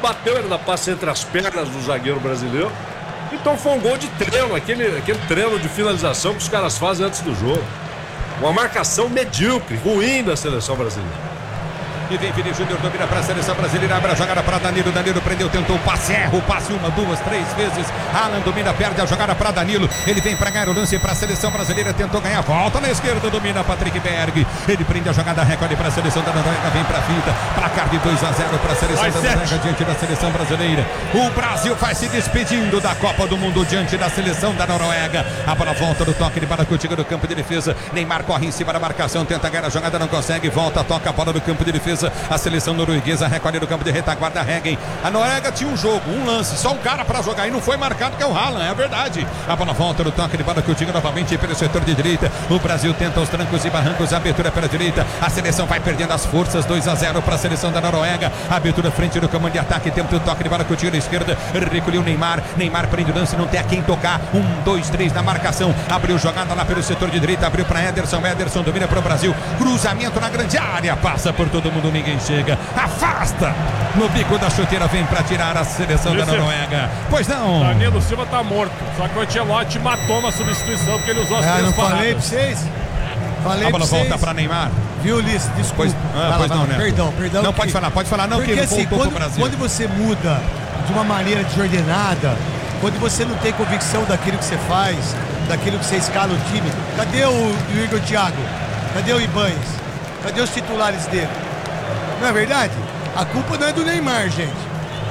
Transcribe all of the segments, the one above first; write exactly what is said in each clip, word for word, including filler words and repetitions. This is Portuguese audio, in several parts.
bateu ele na passe entre as pernas do zagueiro brasileiro. Então foi um gol de treino, aquele, aquele treino de finalização que os caras fazem antes do jogo. Uma marcação medíocre, ruim da seleção brasileira. E vem Vini Júnior, domina para a seleção brasileira, abre a jogada para Danilo, Danilo prendeu, tentou o passe, erra o passe uma, duas, três vezes, Alan domina, perde a jogada para Danilo, ele vem para ganhar o lance para a seleção brasileira, tentou ganhar, volta na esquerda, domina Patrick Berg, ele prende a jogada, recorde para a seleção da Noruega, vem para a finta, placar de dois a zero para a seleção da Noruega diante da seleção brasileira. O Brasil vai se despedindo da Copa do Mundo diante da seleção da Noruega. A bola volta do toque de Baracutinga no campo de defesa, Neymar corre em cima da marcação, tenta ganhar a jogada, não consegue, volta, toca a bola no campo de defesa. A seleção norueguesa recolhe no campo de retaguarda, Hegen. A Noruega tinha um jogo, um lance, só um cara para jogar e não foi marcado, que é o Haaland, é verdade. A bola volta no toque de bola que o Tinga novamente pelo setor de direita. O Brasil tenta os trancos e barrancos, a abertura pela direita. A seleção vai perdendo as forças, dois a zero para a seleção da Noruega. A abertura frente do comando de ataque, tenta o toque de bola que o Tinga na esquerda. Recolheu o Neymar, Neymar prende o lance, não tem a quem tocar. Um, dois, três na marcação. Abriu jogada lá pelo setor de direita, abriu para Ederson. Ederson domina para o Brasil. Cruzamento na grande área, passa por todo mundo, ninguém chega, afasta no bico da chuteira, vem para tirar a seleção Esse... da Noruega. Pois não, Danilo Silva tá morto, só que o Ancelotti matou uma substituição porque ele usou as é, três não paradas. Falei pra vocês? Falei a bola pra volta para Neymar. Viu, Ulisses? Desculpa. Pois, ah, pois lá, não, né? Perdão, perdão. Não, que... pode falar, pode falar, não, porque, que ele assim, voltou quando, pro Brasil. quando você muda de uma maneira desordenada, quando você não tem convicção daquilo que você faz, daquilo que você escala o time, cadê o, o Igor Thiago? Cadê o Ibanez? Cadê os titulares dele? Não é verdade? A culpa não é do Neymar, gente.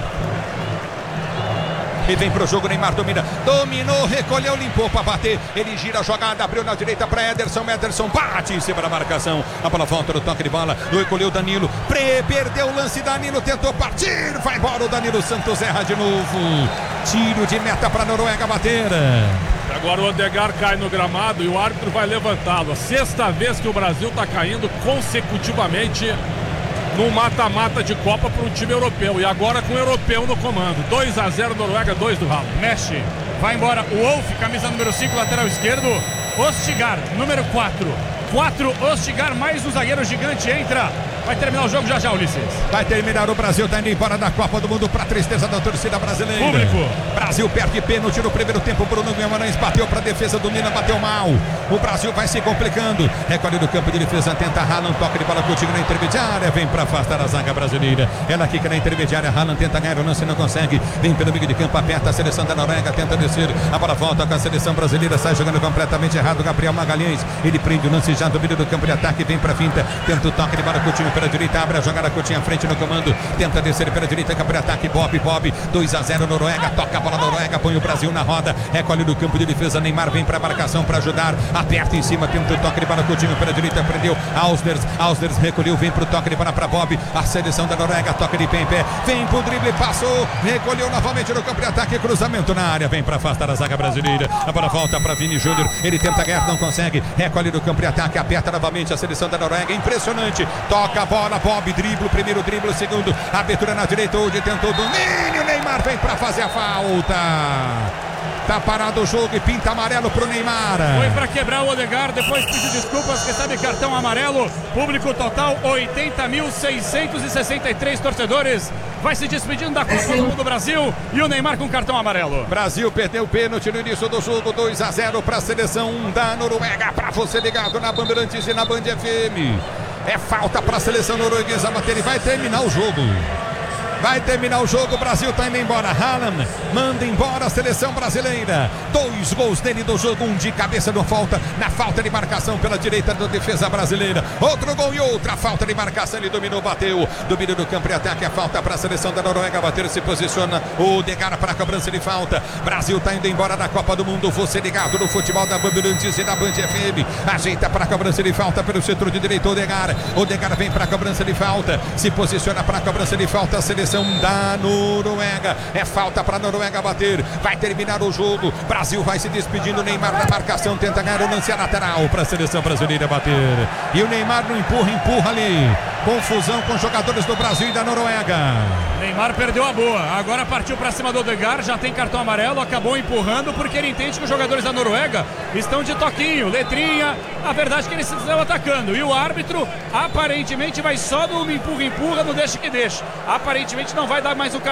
E vem pro jogo, Neymar domina, dominou, recolheu, limpou para bater, ele gira a jogada, abriu na direita para Ederson, Ederson bate em cima da marcação, a bola volta no toque de bola, recolheu Danilo, pre perdeu o lance, Danilo tentou partir, vai embora o Danilo Santos, erra de novo, tiro de meta para a Noruega bater. Agora o Odegaard cai no gramado e o árbitro vai levantá-lo, a sexta vez que o Brasil está caindo consecutivamente no mata-mata de Copa para um time europeu. E agora com o europeu no comando. dois a zero Noruega, dois do Haaland. Mexe, vai embora o Wolf, camisa número cinco, lateral esquerdo. Ostigar, número quatro. quatro, Ostigar, mais um zagueiro gigante entra. Vai terminar o jogo já já, Ulisses. Vai terminar, o Brasil tá indo embora da Copa do Mundo para tristeza da torcida brasileira. Público. Brasil perde pênalti no primeiro tempo, Bruno Guimarães bateu para defesa, domina, bateu mal. O Brasil vai se complicando. Recolhe do campo de defesa, tenta Haaland, toque de bola contigo na intermediária, vem para afastar a zaga brasileira. Ela quica na intermediária, Haaland tenta ganhar o lance, não consegue. Vem pelo meio de campo, aperta a seleção da Noruega, tenta descer. A bola volta com a seleção brasileira, sai jogando completamente errado. Gabriel Magalhães, ele prende o lance, já domina do campo de ataque, vem para finta, tenta o toque de bola contigo pela direita, abre a jogada, Coutinho à frente no comando, tenta descer pela direita, campo de ataque, Bob, Bob, dois a zero Noruega, toca a bola Noruega, põe o Brasil na roda, recolhe do campo de defesa, Neymar vem para a marcação para ajudar, aperta em cima, tenta o toque de bola, Coutinho pela direita, prendeu, Ausders, Ausders recolheu, vem pro toque de bola para Bob, a seleção da Noruega, toque de pé em pé, vem pro drible, passou, recolheu novamente no campo de ataque, cruzamento na área, vem para afastar a zaga brasileira, a bola volta para Vini Júnior, ele tenta ganhar, não consegue, recolhe do campo de ataque, aperta novamente a seleção da Noruega, impressionante, toca a bola, Bob, drible, primeiro drible, segundo, abertura na direita, hoje tentou domínio, Neymar vem para fazer a falta. Tá parado o jogo e pinta amarelo pro Neymar. Foi para quebrar o Odegaard, depois pediu desculpas, recebe cartão amarelo. Público total, oitenta mil seiscentos e sessenta e três torcedores. Vai se despedindo da Copa do Mundo do Brasil e o Neymar com cartão amarelo. Brasil perdeu o pênalti no início do jogo, dois a zero para a seleção da Noruega. Para você ligado na Bandeirantes e na Band F M. É falta para a seleção norueguesa bater e vai terminar o jogo. Vai terminar o jogo, o Brasil tá indo embora. Haaland manda embora a seleção brasileira. Dois gols dele do jogo, um de cabeça no falta, na falta de marcação pela direita da defesa brasileira. Outro gol e outra falta de marcação, ele dominou, bateu. Domínio do campo de ataque, a falta para a seleção da Noruega bater, se posiciona o Odegaard para a cobrança de falta. Brasil tá indo embora da Copa do Mundo, você ligado no futebol da Bandeirantes e da Band F M. Ajeita para a cobrança de falta pelo setor de direito, Odegaard. Odegaard vem para a cobrança de falta, se posiciona para a cobrança de falta, a seleção da Noruega, é falta para a Noruega bater, vai terminar o jogo, Brasil vai se despedindo, Neymar na marcação, tenta ganhar o lance lateral para a seleção brasileira bater, e o Neymar não empurra, empurra ali, confusão com os jogadores do Brasil e da Noruega. Neymar perdeu a boa, agora partiu para cima do Odegaard, já tem cartão amarelo, acabou empurrando porque ele entende que os jogadores da Noruega estão de toquinho, letrinha, a verdade é que eles estão atacando, e o árbitro aparentemente vai só no empurra, empurra, não deixa que deixa, aparentemente não vai dar mais o cartão